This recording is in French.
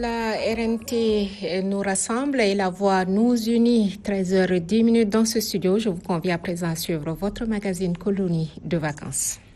la RNT nous rassemble et la voix nous unit. 13h10 dans ce studio. Je vous convie à présent à suivre votre magazine Colonie de vacances.